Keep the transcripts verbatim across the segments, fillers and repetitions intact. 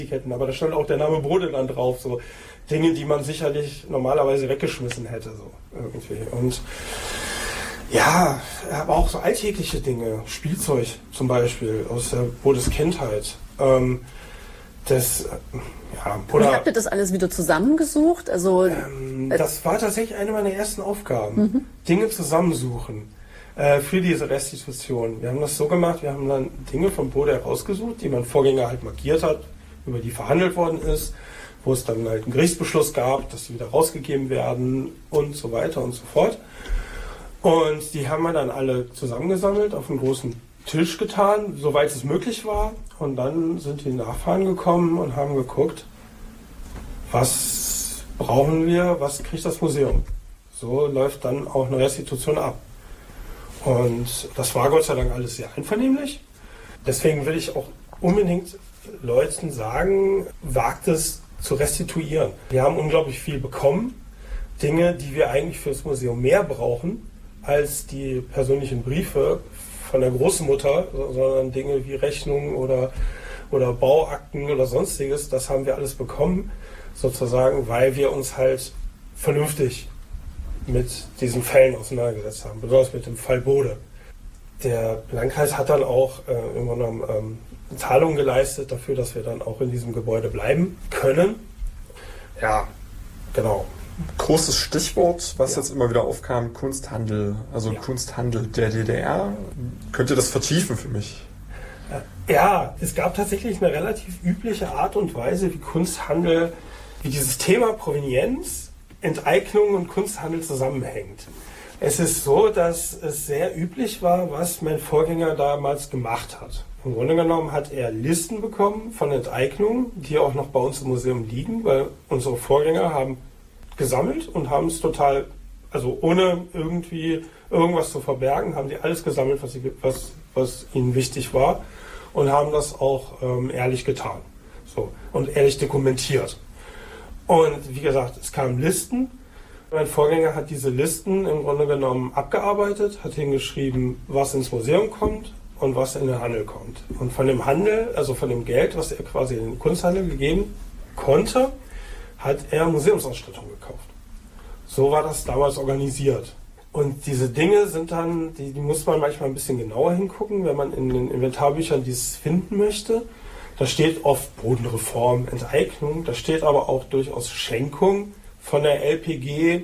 Etiketten, aber da stand auch der Name Bode dann drauf, so Dinge, die man sicherlich normalerweise weggeschmissen hätte, so irgendwie. Und ja, aber auch so alltägliche Dinge, Spielzeug zum Beispiel aus der Bodes Kindheit. Ähm, das, ja, oder, Wie habt ihr das alles wieder zusammengesucht? Also, ähm, das war tatsächlich eine meiner ersten Aufgaben, mhm. Dinge zusammensuchen äh, für diese Restitution. Wir haben das so gemacht, wir haben dann Dinge von Bode herausgesucht, die mein Vorgänger halt markiert hat, über die verhandelt worden ist, wo es dann halt einen Gerichtsbeschluss gab, dass sie wieder rausgegeben werden und so weiter und so fort. Und die haben wir dann alle zusammengesammelt, auf einen großen Tisch getan, soweit es möglich war. Und dann sind die Nachfahren gekommen und haben geguckt, was brauchen wir, was kriegt das Museum. So läuft dann auch eine Restitution ab. Und das war Gott sei Dank alles sehr einvernehmlich. Deswegen will ich auch unbedingt Leuten sagen, wagt es zu restituieren. Wir haben unglaublich viel bekommen. Dinge, die wir eigentlich für das Museum mehr brauchen, als die persönlichen Briefe von der Großmutter, sondern Dinge wie Rechnungen oder, oder Bauakten oder sonstiges, das haben wir alles bekommen, sozusagen, weil wir uns halt vernünftig mit diesen Fällen auseinandergesetzt haben, besonders mit dem Fall Bode. Der Landkreis hat dann auch äh, irgendwann genommen ähm, Zahlungen geleistet dafür, dass wir dann auch in diesem Gebäude bleiben können. Ja, genau. Großes Stichwort, was ja. jetzt immer wieder aufkam, Kunsthandel, also ja. Kunsthandel der D D R. Könnt ihr das vertiefen für mich? Ja, es gab tatsächlich eine relativ übliche Art und Weise, wie Kunsthandel, wie dieses Thema Provenienz, Enteignung und Kunsthandel zusammenhängt. Es ist so, dass es sehr üblich war, was mein Vorgänger damals gemacht hat. Im Grunde genommen hat er Listen bekommen von Enteignungen, die auch noch bei uns im Museum liegen, weil unsere Vorgänger haben gesammelt und haben es total, also ohne irgendwie irgendwas zu verbergen, haben sie alles gesammelt, was, sie, was, was ihnen wichtig war und haben das auch ähm, ehrlich getan. So, und ehrlich dokumentiert. Und wie gesagt, es kamen Listen. Mein Vorgänger hat diese Listen im Grunde genommen abgearbeitet, hat hingeschrieben, was ins Museum kommt und was in den Handel kommt. Und von dem Handel, also von dem Geld, was er quasi in den Kunsthandel gegeben konnte, hat er Museumsausstattung gekauft. So war das damals organisiert. Und diese Dinge sind dann, die, die muss man manchmal ein bisschen genauer hingucken, wenn man in den Inventarbüchern dies finden möchte. Da steht oft Bodenreform, Enteignung, da steht aber auch durchaus Schenkung von der L P G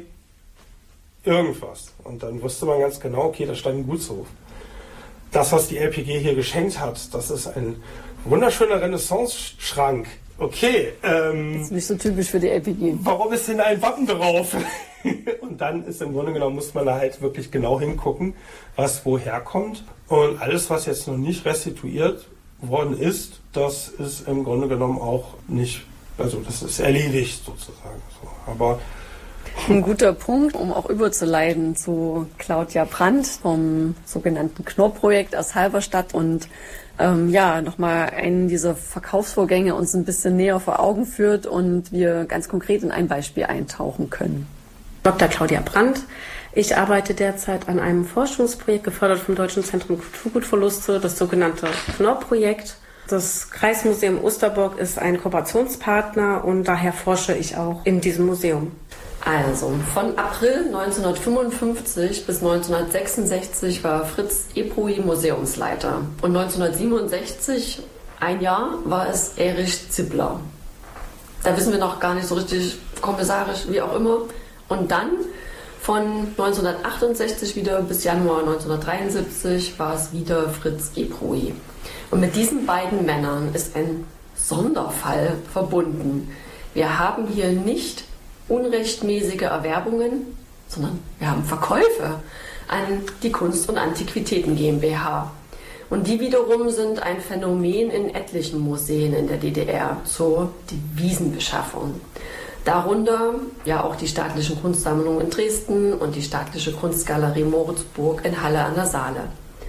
irgendwas. Und dann wusste man ganz genau, okay, da stand ein Gutshof. Das, was die L P G hier geschenkt hat, das ist ein wunderschöner Renaissance-Schrank. Okay. Ähm, das ist nicht so typisch für die L P G. Warum ist denn ein Wappen drauf? Und dann ist im Grunde genommen, muss man da halt wirklich genau hingucken, was woher kommt. Und alles, was jetzt noch nicht restituiert worden ist, das ist im Grunde genommen auch nicht, also das ist erledigt sozusagen. So. Aber ein guter Punkt, um auch überzuleiten zu Claudia Brandt vom sogenannten Knorr-Projekt aus Halberstadt und ähm, ja, nochmal einen dieser Verkaufsvorgänge uns ein bisschen näher vor Augen führt und wir ganz konkret in ein Beispiel eintauchen können. Doktor Claudia Brandt. Ich arbeite derzeit an einem Forschungsprojekt, gefördert vom Deutschen Zentrum Kulturgutverluste, das sogenannte Knorr-Projekt. Das Kreismuseum Osterburg ist ein Kooperationspartner und daher forsche ich auch in diesem Museum. Also, von April neunzehnhundertfünfundfünfzig bis neunzehnhundertsechsundsechzig war Fritz Ebruy Museumsleiter. Und neunzehnhundertsiebenundsechzig, ein Jahr, war es Erich Zippler. Da wissen wir noch gar nicht so richtig kommissarisch, wie auch immer. Und dann von neunzehnhundertachtundsechzig wieder bis Januar neunzehnhundertdreiundsiebzig war es wieder Fritz Ebruy. Und mit diesen beiden Männern ist ein Sonderfall verbunden. Wir haben hier nicht unrechtmäßige Erwerbungen, sondern wir haben Verkäufe an die Kunst- und Antiquitäten GmbH. Und die wiederum sind ein Phänomen in etlichen Museen in der D D R zur Devisenbeschaffung. Darunter ja auch die staatlichen Kunstsammlungen in Dresden und die staatliche Kunstgalerie Moritzburg in Halle an der Saale.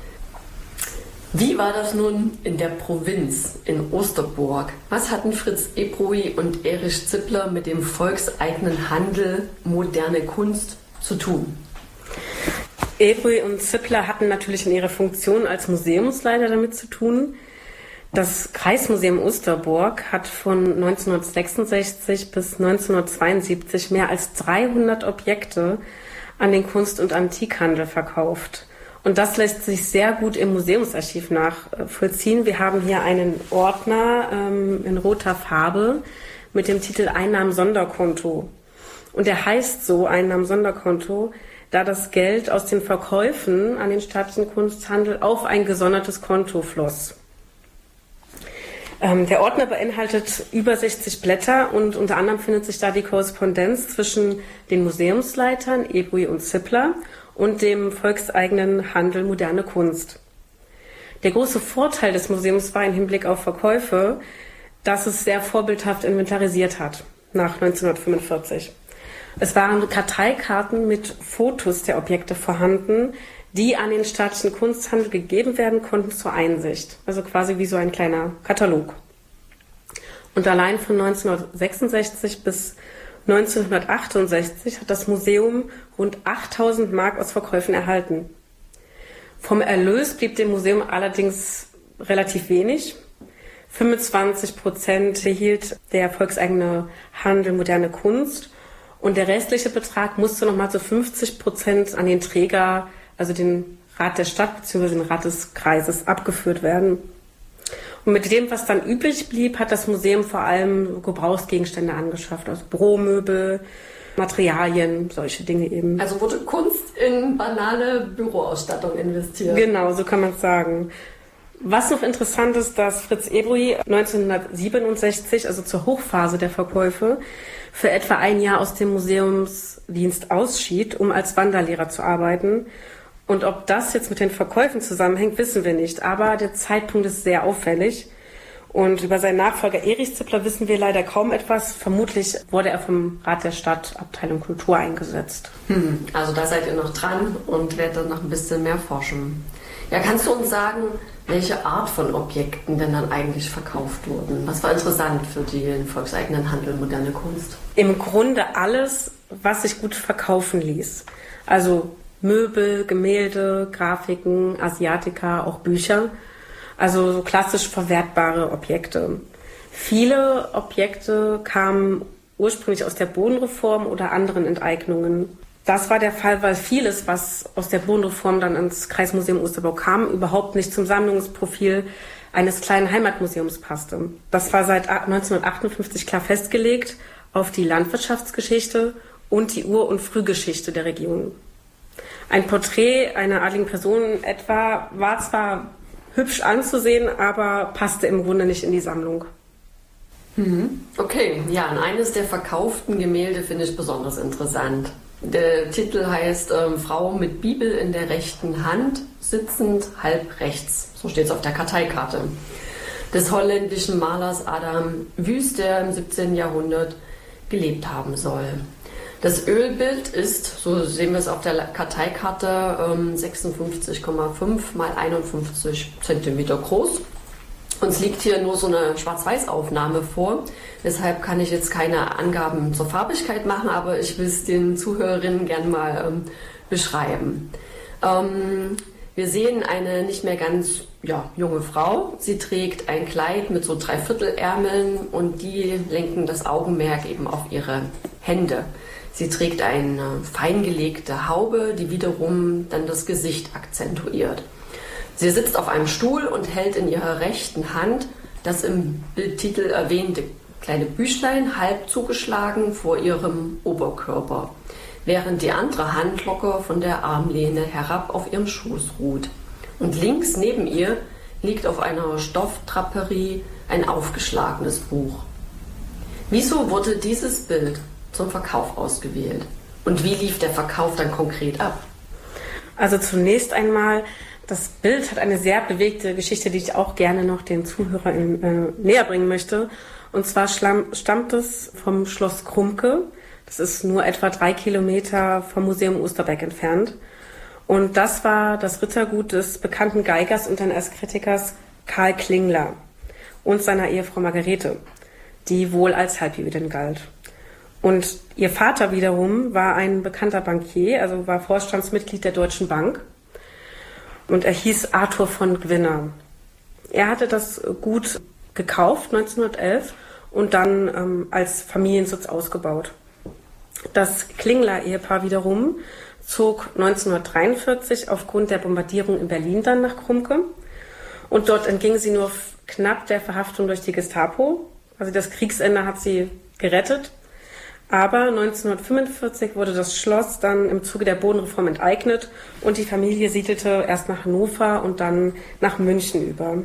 Wie war das nun in der Provinz, in Osterburg? Was hatten Fritz Ebruy und Erich Zippler mit dem volkseigenen Handel moderne Kunst zu tun? Ebruy und Zippler hatten natürlich in ihrer Funktion als Museumsleiter damit zu tun. Das Kreismuseum Osterburg hat von neunzehnhundertsechsundsechzig bis neunzehnhundertzweiundsiebzig mehr als dreihundert Objekte an den Kunst- und Antikhandel verkauft. Und das lässt sich sehr gut im Museumsarchiv nachvollziehen. Wir haben hier einen Ordner ähm, in roter Farbe mit dem Titel Einnahmen-Sonderkonto. Und der heißt so, Einnahmen-Sonderkonto, da das Geld aus den Verkäufen an den staatlichen Kunsthandel auf ein gesondertes Konto floss. Ähm, der Ordner beinhaltet über sechzig Blätter und unter anderem findet sich da die Korrespondenz zwischen den Museumsleitern Ebouy und Zippler und dem volkseigenen Handel Moderne Kunst. Der große Vorteil des Museums war im Hinblick auf Verkäufe, dass es sehr vorbildhaft inventarisiert hat, nach neunzehnhundertfünfundvierzig. Es waren Karteikarten mit Fotos der Objekte vorhanden, die an den staatlichen Kunsthandel gegeben werden konnten zur Einsicht. Also quasi wie so ein kleiner Katalog. Und allein von neunzehnhundertsechsundsechzig bis neunzehnhundertachtundsechzig hat das Museum rund achttausend Mark aus Verkäufen erhalten. Vom Erlös blieb dem Museum allerdings relativ wenig. fünfundzwanzig Prozent erhielt der volkseigene Handel Moderne Kunst und der restliche Betrag musste nochmal zu fünfzig Prozent an den Träger, also den Rat der Stadt bzw. den Rat des Kreises, abgeführt werden. Und mit dem, was dann übrig blieb, hat das Museum vor allem Gebrauchsgegenstände angeschafft, also Büromöbel, Materialien, solche Dinge eben. Also wurde Kunst in banale Büroausstattung investiert. Genau, so kann man es sagen. Was noch interessant ist, dass Fritz Ebouy neunzehnhundertsiebenundsechzig, also zur Hochphase der Verkäufe, für etwa ein Jahr aus dem Museumsdienst ausschied, um als Wanderlehrer zu arbeiten. Und ob das jetzt mit den Verkäufen zusammenhängt, wissen wir nicht. Aber der Zeitpunkt ist sehr auffällig. Und über seinen Nachfolger Erich Zippler wissen wir leider kaum etwas. Vermutlich wurde er vom Rat der Stadt, Abteilung Kultur, eingesetzt. Hm, also da seid ihr noch dran und werdet noch ein bisschen mehr forschen. Ja, kannst du uns sagen, welche Art von Objekten denn dann eigentlich verkauft wurden? Was war interessant für den volkseigenen Handel Moderne Kunst? Im Grunde alles, was sich gut verkaufen ließ. Also Möbel, Gemälde, Grafiken, Asiatika, auch Bücher. Also so klassisch verwertbare Objekte. Viele Objekte kamen ursprünglich aus der Bodenreform oder anderen Enteignungen. Das war der Fall, weil vieles, was aus der Bodenreform dann ins Kreismuseum Osterburg kam, überhaupt nicht zum Sammlungsprofil eines kleinen Heimatmuseums passte. Das war seit neunzehnhundertachtundfünfzig klar festgelegt auf die Landwirtschaftsgeschichte und die Ur- und Frühgeschichte der Region. Ein Porträt einer adligen Person etwa war zwar hübsch anzusehen, aber passte im Grunde nicht in die Sammlung. Okay, ja, und eines der verkauften Gemälde finde ich besonders interessant. Der Titel heißt ähm, Frau mit Bibel in der rechten Hand, sitzend halb rechts. So steht es auf der Karteikarte. Des holländischen Malers Adam Wüst, der im siebzehnten Jahrhundert gelebt haben soll. Das Ölbild ist, so sehen wir es auf der Karteikarte, sechsundfünfzig Komma fünf mal einundfünfzig Zentimeter groß. Uns liegt hier nur so eine Schwarz-Weiß-Aufnahme vor. Deshalb kann ich jetzt keine Angaben zur Farbigkeit machen, aber ich will es den Zuhörerinnen gerne mal ähm, beschreiben. Ähm, wir sehen eine nicht mehr ganz ja, junge Frau. Sie trägt ein Kleid mit so Dreiviertelärmeln und die lenken das Augenmerk eben auf ihre Hände. Sie trägt eine feingelegte Haube, die wiederum dann das Gesicht akzentuiert. Sie sitzt auf einem Stuhl und hält in ihrer rechten Hand das im Bildtitel erwähnte kleine Büchlein halb zugeschlagen vor ihrem Oberkörper, während die andere Hand locker von der Armlehne herab auf ihrem Schoß ruht. Und links neben ihr liegt auf einer Stoffdraperie ein aufgeschlagenes Buch. Wieso wurde dieses Bild zum Verkauf ausgewählt? Und wie lief der Verkauf dann konkret ab? Also zunächst einmal, das Bild hat eine sehr bewegte Geschichte, die ich auch gerne noch den Zuhörern äh, näher bringen möchte. Und zwar stammt es vom Schloss Krumke. Das ist nur etwa drei Kilometer vom Museum Osterberg entfernt. Und das war das Rittergut des bekannten Geigers und N S-Kritikers Karl Klingler und seiner Ehefrau Margarete, die wohl als Halbjüdin galt. Und ihr Vater wiederum war ein bekannter Bankier, also war Vorstandsmitglied der Deutschen Bank. Und er hieß Arthur von Gwinner. Er hatte das Gut gekauft neunzehnhundertelf und dann ähm, als Familiensitz ausgebaut. Das Klingler-Ehepaar wiederum zog neunzehnhundertdreiundvierzig aufgrund der Bombardierung in Berlin dann nach Krumke. Und dort entging sie nur knapp der Verhaftung durch die Gestapo. Also das Kriegsende hat sie gerettet. Aber neunzehnhundertfünfundvierzig wurde das Schloss dann im Zuge der Bodenreform enteignet und die Familie siedelte erst nach Hannover und dann nach München über.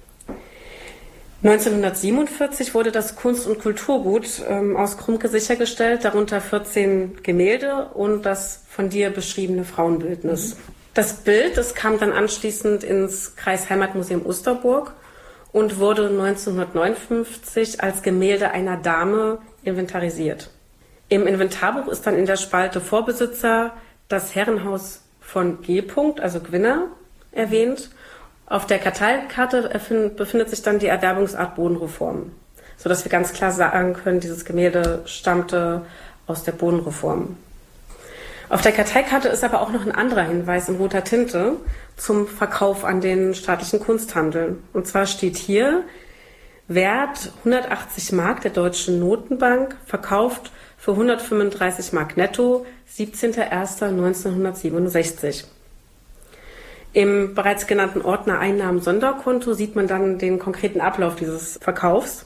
neunzehnhundertsiebenundvierzig wurde das Kunst- und Kulturgut ähm, aus Krumke sichergestellt, darunter vierzehn Gemälde und das von dir beschriebene Frauenbildnis. Mhm. Das Bild, das kam dann anschließend ins Kreisheimatmuseum Osterburg und wurde neunzehnhundertneunundfünfzig als Gemälde einer Dame inventarisiert. Im Inventarbuch ist dann in der Spalte Vorbesitzer das Herrenhaus von G. also Gwinner, erwähnt. Auf der Karteikarte befindet sich dann die Erwerbungsart Bodenreform, sodass wir ganz klar sagen können, dieses Gemälde stammte aus der Bodenreform. Auf der Karteikarte ist aber auch noch ein anderer Hinweis in roter Tinte zum Verkauf an den staatlichen Kunsthandel. Und zwar steht hier, Wert hundertachtzig Mark der Deutschen Notenbank, verkauft für hundertfünfunddreißig Mark netto, siebzehnter erster neunzehnhundertsiebenundsechzig. Im bereits genannten Ordner Einnahmen-Sonderkonto sieht man dann den konkreten Ablauf dieses Verkaufs.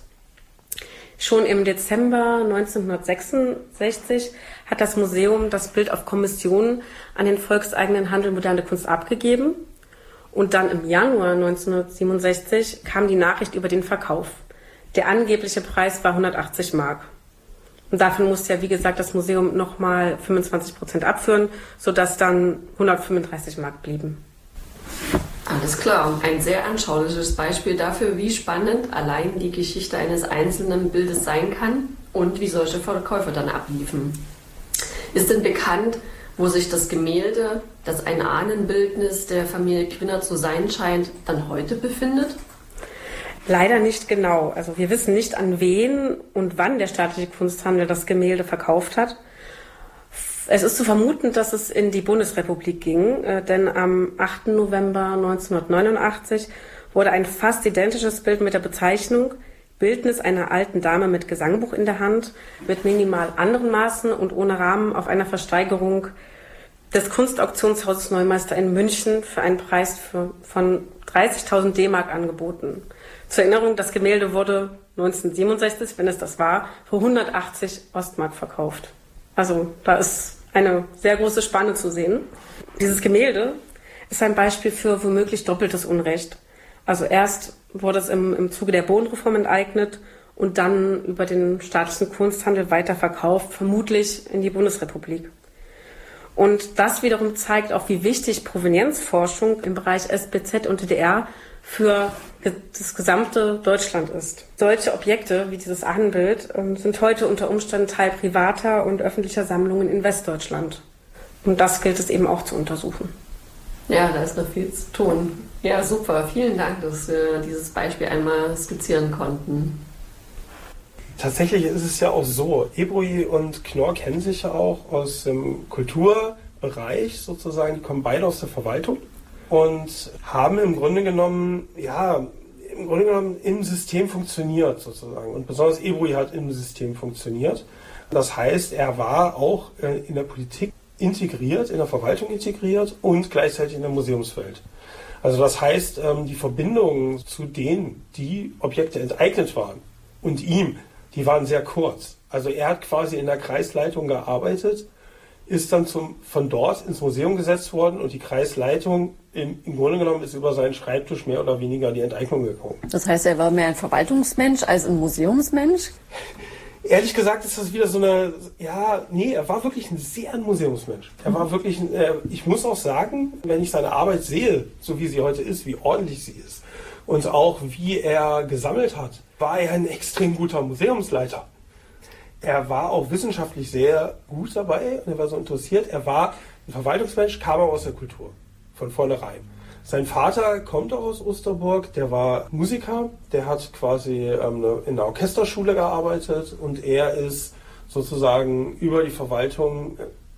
Schon im Dezember neunzehnhundertsechsundsechzig hat das Museum das Bild auf Kommission an den volkseigenen Handel Moderne Kunst abgegeben. Und dann im Januar neunzehnhundertsiebenundsechzig kam die Nachricht über den Verkauf. Der angebliche Preis war hundertachtzig Mark. Und davon musste ja, wie gesagt, das Museum nochmal fünfundzwanzig Prozent abführen, sodass dann hundertfünfunddreißig Mark blieben. Alles klar. Ein sehr anschauliches Beispiel dafür, wie spannend allein die Geschichte eines einzelnen Bildes sein kann und wie solche Verkäufe dann abliefen. Ist denn bekannt, wo sich das Gemälde, das ein Ahnenbildnis der Familie Gwinner zu sein scheint, dann heute befindet? Leider nicht genau. Also wir wissen nicht, an wen und wann der staatliche Kunsthandel das Gemälde verkauft hat. Es ist zu vermuten, dass es in die Bundesrepublik ging, äh, denn am achten November neunzehnhundertneunundachtzig wurde ein fast identisches Bild mit der Bezeichnung Bildnis einer alten Dame mit Gesangbuch in der Hand, mit minimal anderen Maßen und ohne Rahmen auf einer Versteigerung des Kunstauktionshauses Neumeister in München für einen Preis für, von dreißigtausend D-Mark angeboten. Zur Erinnerung, das Gemälde wurde neunzehnhundertsiebenundsechzig, wenn es das war, für hundertachtzig Ostmark verkauft. Also da ist eine sehr große Spanne zu sehen. Dieses Gemälde ist ein Beispiel für womöglich doppeltes Unrecht. Also erst wurde es im, im Zuge der Bodenreform enteignet und dann über den staatlichen Kunsthandel weiterverkauft, vermutlich in die Bundesrepublik. Und das wiederum zeigt auch, wie wichtig Provenienzforschung im Bereich S B Z und D D R für das gesamte Deutschland ist. Solche Objekte wie dieses Ahnenbild sind heute unter Umständen Teil privater und öffentlicher Sammlungen in Westdeutschland. Und das gilt es eben auch zu untersuchen. Ja, da ist noch viel zu tun. Ja, super. Vielen Dank, dass wir dieses Beispiel einmal skizzieren konnten. Tatsächlich ist es ja auch so, Ebrouy und Knorr kennen sich ja auch aus dem Kulturbereich sozusagen, die kommen beide aus der Verwaltung und haben im Grunde genommen, ja, im Grunde genommen im System funktioniert sozusagen. Und besonders Ebrouy hat im System funktioniert. Das heißt, er war auch in der Politik integriert, in der Verwaltung integriert und gleichzeitig in der Museumswelt. Also das heißt, die Verbindungen zu denen, die Objekte enteignet waren und ihm, die waren sehr kurz. Also er hat quasi in der Kreisleitung gearbeitet, ist dann zum, von dort ins Museum gesetzt worden und die Kreisleitung im, im Grunde genommen ist über seinen Schreibtisch mehr oder weniger die Enteignung gekommen. Das heißt, er war mehr ein Verwaltungsmensch als ein Museumsmensch? Ehrlich gesagt ist das wieder so eine, ja, nee, er war wirklich ein sehr ein Museumsmensch. Er war wirklich, ein, äh, ich muss auch sagen, wenn ich seine Arbeit sehe, so wie sie heute ist, wie ordentlich sie ist und auch wie er gesammelt hat, war er ein extrem guter Museumsleiter. Er war auch wissenschaftlich sehr gut dabei und er war so interessiert. Er war ein Verwaltungsmensch, kam aber aus der Kultur, von vornherein. Sein Vater kommt auch aus Osterburg, der war Musiker, der hat quasi ähm, in der Orchesterschule gearbeitet und er ist sozusagen über die Verwaltung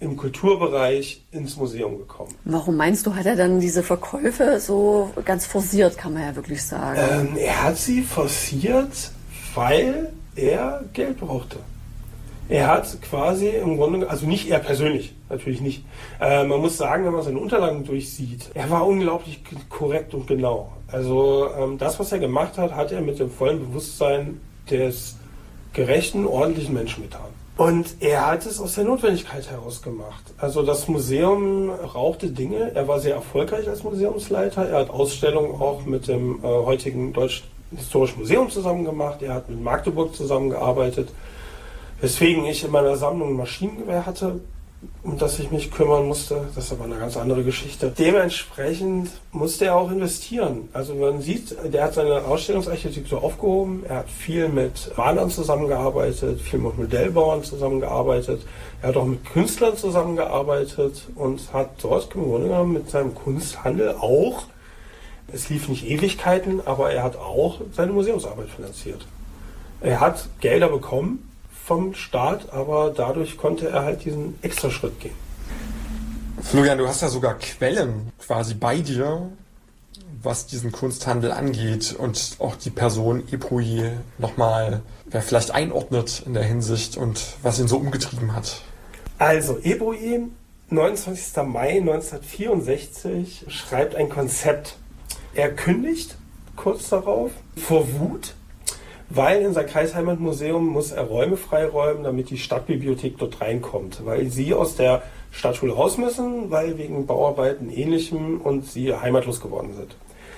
im Kulturbereich ins Museum gekommen. Warum meinst du, hat er dann diese Verkäufe so ganz forciert, kann man ja wirklich sagen? Ähm, er hat sie forciert, weil er Geld brauchte. Er hat quasi im Grunde, also nicht er persönlich, natürlich nicht. Äh, man muss sagen, wenn man seine Unterlagen durchsieht, er war unglaublich korrekt und genau. Also ähm, das, was er gemacht hat, hat er mit dem vollen Bewusstsein des gerechten, ordentlichen Menschen getan. Und er hat es aus der Notwendigkeit heraus gemacht. Also das Museum brauchte Dinge. Er war sehr erfolgreich als Museumsleiter. Er hat Ausstellungen auch mit dem äh, heutigen Deutschen Historischen Museum zusammen gemacht. Er hat mit Magdeburg zusammengearbeitet. Weswegen ich in meiner Sammlung ein Maschinengewehr hatte, um das ich mich kümmern musste. Das ist aber eine ganz andere Geschichte. Dementsprechend musste er auch investieren. Also man sieht, der hat seine Ausstellungsarchitektur aufgehoben. Er hat viel mit Malern zusammengearbeitet, viel mit Modellbauern zusammengearbeitet. Er hat auch mit Künstlern zusammengearbeitet und hat dort im Grunde genommen mit seinem Kunsthandel auch, es lief nicht Ewigkeiten, aber er hat auch seine Museumsarbeit finanziert. Er hat Gelder bekommen vom Staat, aber dadurch konnte er halt diesen Extraschritt gehen. Florian, du hast ja sogar Quellen quasi bei dir, was diesen Kunsthandel angeht und auch die Person Ebrouy nochmal wer vielleicht einordnet in der Hinsicht und was ihn so umgetrieben hat. Also Ebrouy, neunundzwanzigster Mai neunzehnhundertvierundsechzig, schreibt ein Konzept. Er kündigt kurz darauf vor Wut, weil in sein Kreisheimatmuseum muss er Räume freiräumen, damit die Stadtbibliothek dort reinkommt. Weil sie aus der Stadtschule raus müssen, weil wegen Bauarbeiten Ähnlichem und sie heimatlos geworden sind.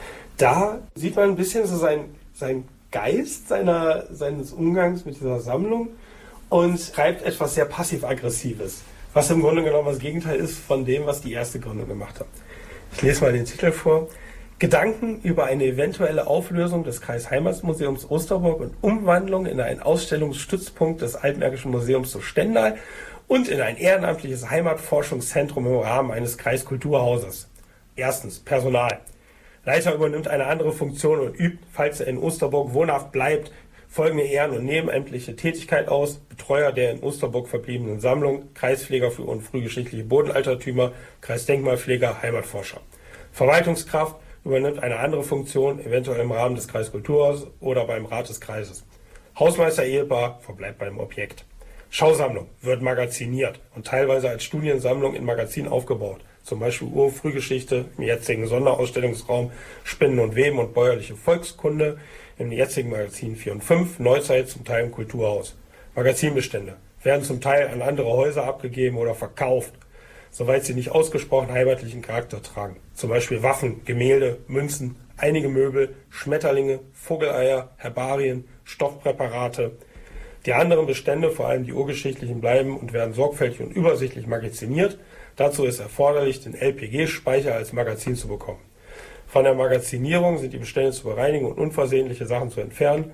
Da sieht man ein bisschen so sein, sein Geist seiner, seines Umgangs mit dieser Sammlung und schreibt etwas sehr passiv-aggressives, was im Grunde genommen das Gegenteil ist von dem, was die erste Gründung gemacht hat. Ich lese mal den Titel vor. Gedanken über eine eventuelle Auflösung des Kreisheimatmuseums Osterburg und Umwandlung in einen Ausstellungsstützpunkt des Altmärkischen Museums zu Stendal und in ein ehrenamtliches Heimatforschungszentrum im Rahmen eines Kreiskulturhauses. Erstens, Personal. Leiter übernimmt eine andere Funktion und übt, falls er in Osterburg wohnhaft bleibt, folgende ehren- und nebenamtliche Tätigkeit aus: Betreuer der in Osterburg verbliebenen Sammlung, Kreispfleger für und frühgeschichtliche Bodenaltertümer, Kreisdenkmalpfleger, Heimatforscher. Verwaltungskraft übernimmt eine andere Funktion, eventuell im Rahmen des Kreiskulturhauses oder beim Rat des Kreises. Hausmeister-Ehepaar verbleibt beim Objekt. Schausammlung wird magaziniert und teilweise als Studiensammlung in Magazinen aufgebaut, zum Beispiel Ur-Frühgeschichte im jetzigen Sonderausstellungsraum Spinnen und Weben und bäuerliche Volkskunde im jetzigen Magazin vier und fünf, Neuzeit zum Teil im Kulturhaus. Magazinbestände werden zum Teil an andere Häuser abgegeben oder verkauft, soweit sie nicht ausgesprochen heimatlichen Charakter tragen. Zum Beispiel Waffen, Gemälde, Münzen, einige Möbel, Schmetterlinge, Vogeleier, Herbarien, Stoffpräparate. Die anderen Bestände, vor allem die urgeschichtlichen, bleiben und werden sorgfältig und übersichtlich magaziniert. Dazu ist erforderlich, den L P G-Speicher als Magazin zu bekommen. Von der Magazinierung sind die Bestände zu bereinigen und unversehentliche Sachen zu entfernen,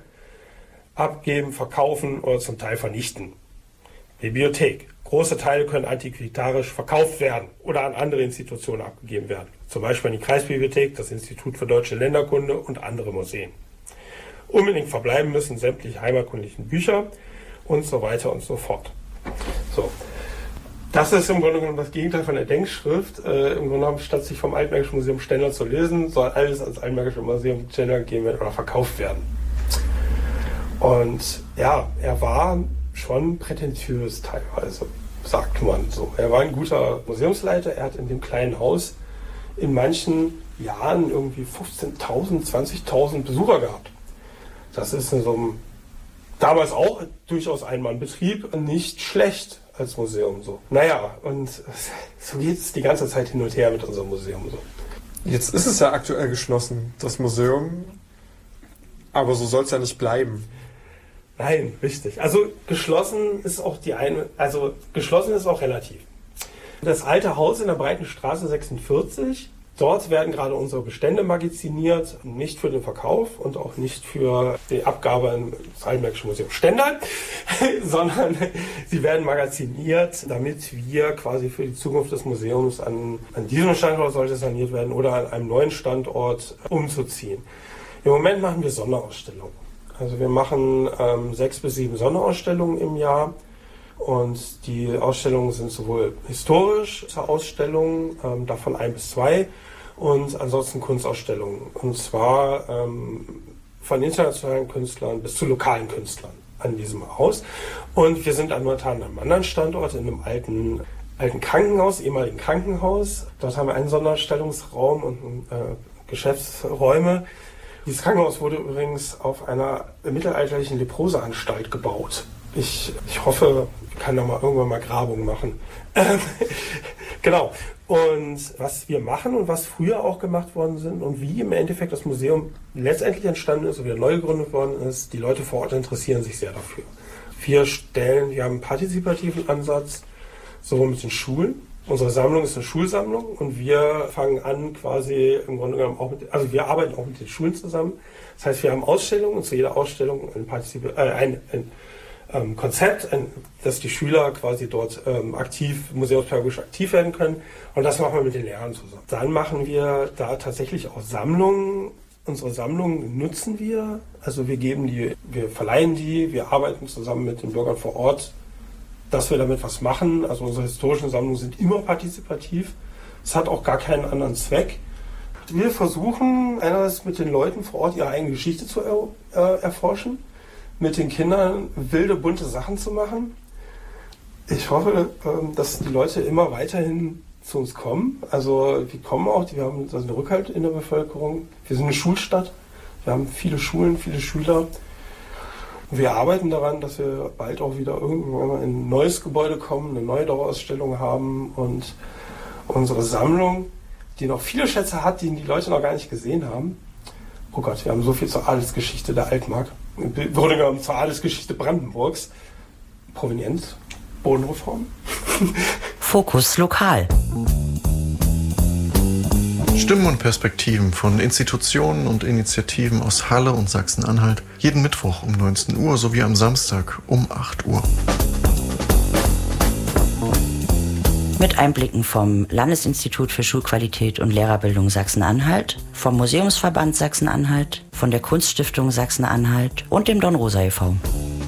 abgeben, verkaufen oder zum Teil vernichten. Bibliothek. Große Teile können antiquitarisch verkauft werden oder an andere Institutionen abgegeben werden. Zum Beispiel an die Kreisbibliothek, das Institut für Deutsche Länderkunde und andere Museen. Unbedingt verbleiben müssen sämtliche heimatkundlichen Bücher und so weiter und so fort. So. Das ist im Grunde genommen das Gegenteil von der Denkschrift. Äh, Im Grunde genommen, statt sich vom Altmärkischen Museum Stendal zu lesen, soll alles ans Altmärkische Museum Stendal gegeben werden oder verkauft werden. Und ja, er war schon prätentiös teilweise, sagt man so. Er war ein guter Museumsleiter. Er hat in dem kleinen Haus in manchen Jahren irgendwie fünfzehntausend, zwanzigtausend Besucher gehabt. Das ist in so einem, damals auch durchaus Ein-Mann-Betrieb, nicht schlecht als Museum so. Naja, und so geht es die ganze Zeit hin und her mit unserem Museum so. Jetzt ist es ja aktuell geschlossen, das Museum, aber so soll es ja nicht bleiben. Nein, richtig. Also geschlossen ist auch die eine, also geschlossen ist auch relativ. Das alte Haus in der Breiten Straße sechsundvierzig, dort werden gerade unsere Bestände magaziniert, nicht für den Verkauf und auch nicht für die Abgabe ins Altmärkische Museum Stendal, sondern sie werden magaziniert, damit wir quasi für die Zukunft des Museums an, an diesem Standort, sollte es saniert werden, oder an einem neuen Standort umzuziehen. Im Moment machen wir Sonderausstellungen. Also wir machen ähm, sechs bis sieben Sonderausstellungen im Jahr Und die Ausstellungen sind sowohl historisch zur Ausstellung, ähm, davon ein bis zwei, und ansonsten Kunstausstellungen. Und zwar ähm, von internationalen Künstlern bis zu lokalen Künstlern an diesem Haus. Und wir sind momentan an einem anderen Standort, in einem alten, alten Krankenhaus, ehemaligen Krankenhaus. Dort haben wir einen Sonderstellungsraum und äh, Geschäftsräume. Dieses Krankenhaus wurde übrigens auf einer mittelalterlichen Leproseanstalt gebaut. Ich, ich hoffe, ich kann da mal irgendwann mal Grabung machen. Genau. Und was wir machen und was früher auch gemacht worden sind und wie im Endeffekt das Museum letztendlich entstanden ist und wieder neu gegründet worden ist, die Leute vor Ort interessieren sich sehr dafür. Wir stellen, wir haben einen partizipativen Ansatz, sowohl mit den Schulen. Unsere Sammlung ist eine Schulsammlung und wir fangen an quasi im Grunde genommen auch mit, also wir arbeiten auch mit den Schulen zusammen. Das heißt, wir haben Ausstellungen und zu jeder Ausstellung ein, Partizip- äh, ein, ein ähm, Konzept, ein, dass die Schüler quasi dort ähm, aktiv, museumspädagogisch aktiv werden können, und das machen wir mit den Lehrern zusammen. Dann machen wir da tatsächlich auch Sammlungen. Unsere Sammlungen nutzen wir, also wir geben die, wir verleihen die, wir arbeiten zusammen mit den Bürgern vor Ort, dass wir damit was machen. Also unsere historischen Sammlungen sind immer partizipativ. Es hat auch gar keinen anderen Zweck. Wir versuchen einerseits mit den Leuten vor Ort ihre eigene Geschichte zu er, äh, erforschen, mit den Kindern wilde, bunte Sachen zu machen. Ich hoffe, äh, dass die Leute immer weiterhin zu uns kommen. Also wir kommen auch, wir haben also einen Rückhalt in der Bevölkerung. Wir sind eine Schulstadt. Wir haben viele Schulen, viele Schüler. Wir arbeiten daran, dass wir bald auch wieder irgendwann mal in ein neues Gebäude kommen, eine neue Dauerausstellung haben und unsere Sammlung, die noch viele Schätze hat, die die Leute noch gar nicht gesehen haben. Oh Gott, wir haben so viel zur Adelsgeschichte der Altmark, wurde genommen zur Adelsgeschichte Brandenburgs. Provenienz, Bodenreform. Fokus lokal. Stimmen und Perspektiven von Institutionen und Initiativen aus Halle und Sachsen-Anhalt jeden Mittwoch um neunzehn Uhr sowie am Samstag um acht Uhr. Mit Einblicken vom Landesinstitut für Schulqualität und Lehrerbildung Sachsen-Anhalt, vom Museumsverband Sachsen-Anhalt, von der Kunststiftung Sachsen-Anhalt und dem Dornrosa e V